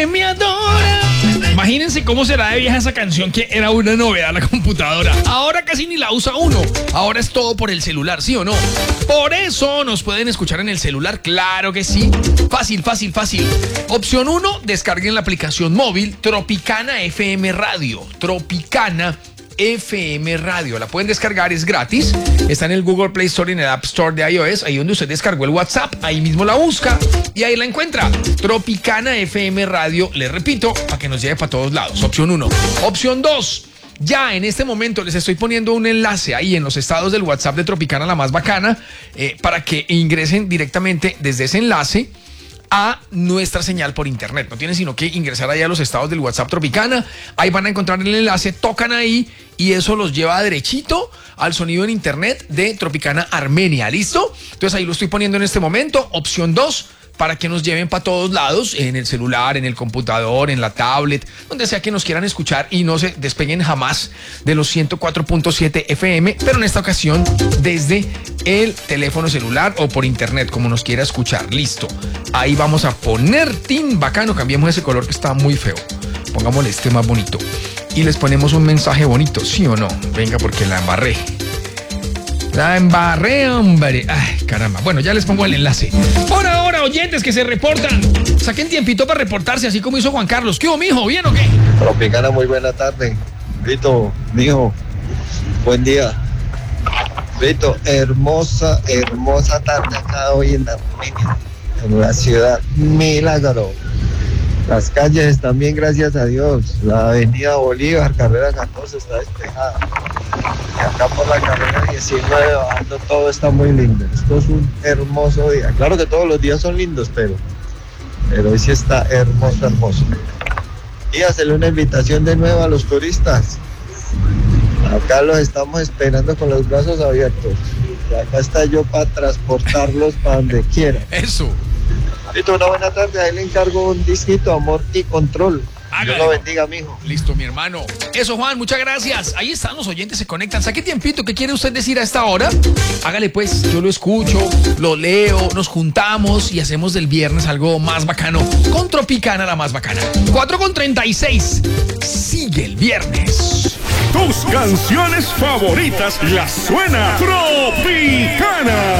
Me adora. Imagínense cómo será de vieja esa canción que era una novedad a la computadora. Ahora casi ni la usa uno. Ahora es todo por el celular, ¿sí o no? Por eso nos pueden escuchar en el celular, claro que sí. Fácil, fácil, fácil. Opción 1, descarguen la aplicación móvil Tropicana FM Radio. Tropicana FM Radio. La pueden descargar, es gratis. Está en el Google Play Store y en el App Store de iOS. Ahí donde usted descargó el WhatsApp, ahí mismo la busca y ahí la encuentra. Tropicana FM Radio, le repito, para que nos lleve para todos lados. Opción 1. Opción 2. Ya en este momento les estoy poniendo un enlace ahí en los estados del WhatsApp de Tropicana, la más bacana, para que ingresen directamente desde ese enlace a nuestra señal por internet. No tienen sino que ingresar ahí a los estados del WhatsApp Tropicana. Ahí van a encontrar el enlace, tocan ahí y eso los lleva derechito al sonido en internet de Tropicana Armenia. ¿Listo? Entonces ahí lo estoy poniendo en este momento. Opción 2, para que nos lleven para todos lados, en el celular, en el computador, en la tablet, donde sea que nos quieran escuchar y no se despeguen jamás de los 104.7 FM, pero en esta ocasión desde el teléfono celular o por internet, como nos quiera escuchar. Listo. Ahí vamos a poner tin bacano, cambiemos ese color que está muy feo. Pongámosle este más bonito. Y les ponemos un mensaje bonito, ¿sí o no? Venga, porque la embarré. La embarré, hombre. Ay, caramba. Bueno, ya les pongo el enlace. Por ahora, oyentes que se reportan, saquen tiempito para reportarse, así como hizo Juan Carlos. ¿Qué hubo, mijo? ¿Bien o qué? Tropicana, muy buena tarde. Rito, mijo, buen día. Rito, hermosa tarde acá hoy en Armenia, en la ciudad Milagro. Las calles están bien, gracias a Dios. La avenida Bolívar, carrera 14, está despejada. Y acá por la carrera 19 bajando todo está muy lindo. Esto es un hermoso día. Claro que todos los días son lindos, pero hoy sí está hermoso. Y hacerle una invitación de nuevo a los turistas. Acá los estamos esperando con los brazos abiertos. Y acá está yo para transportarlos para donde quieran. Eso. Listo, una buena tarde. Ahí le encargo un disquito, Amor y Control. Hágale. Dios lo bendiga, mijo. Listo, mi hermano. Eso, Juan, muchas gracias. Ahí están los oyentes, se conectan. Saque tiempito, ¿qué quiere usted decir a esta hora? Hágale pues, yo lo escucho, lo leo, nos juntamos y hacemos del viernes algo más bacano con Tropicana, la más bacana. 4:36. Sigue el viernes. Tus canciones favoritas las suena Tropicana.